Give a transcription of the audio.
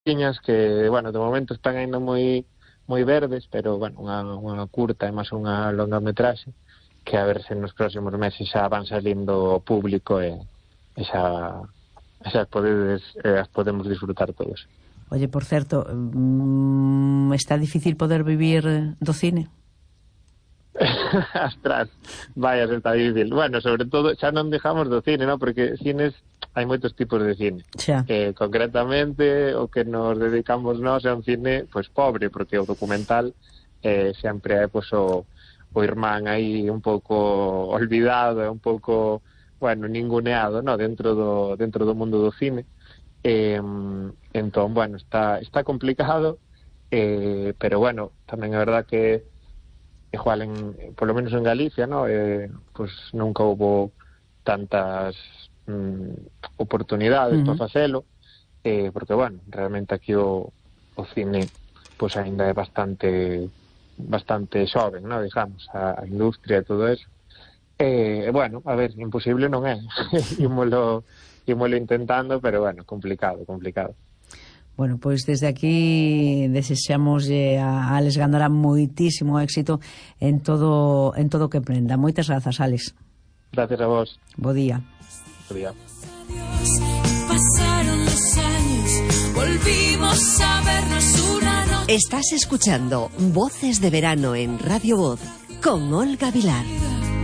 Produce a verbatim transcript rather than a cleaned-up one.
que, bueno, de momento están ainda moi moi verdes, pero, bueno, unha, unha curta e máis unha longametraxe que a ver se nos próximos meses xa van salindo ao público e, e xa, xa podedes, eh, as podemos disfrutar todos. Oye, por certo, mmm, está difícil poder vivir do cine? Astras, vaya, se está difícil. Bueno, sobre todo, xa non dejamos do cine, ¿no? Porque cines, hai moitos tipos de cine. Xa. Eh, concretamente, o que nos dedicamos nós é un cine, pois, pobre, porque o documental eh, sempre é, pois, o, o irmán aí un pouco olvidado, un pouco, bueno, ninguneado, ¿no? Dentro do, dentro do mundo do cine. Eh, entón, bueno, está, está complicado, eh, pero, bueno, tamén é verdad que igual, en, por lo menos en Galicia, ¿no? Eh, pues nunca hubo tantas mm, oportunidades uh-huh. para facelo, eh, porque, bueno, realmente aquí o, o cine pues ainda é bastante bastante xoven, ¿no? Digamos, a, a industria e todo eso. E, eh, bueno, a ver, imposible non é. Ímolo, ímolo intentando, pero, bueno, complicado, complicado. Bueno, pois desde aquí desexamos a Álex Gándara moitísimo éxito en todo en todo o que prenda. Moitas grazas, Álex. Gracias a vos. Bo día. Bo día. Pasaron los años, volvimos a vernos una noche. Estás escuchando Voces de Verano en Radio Voz con Olga Vilar.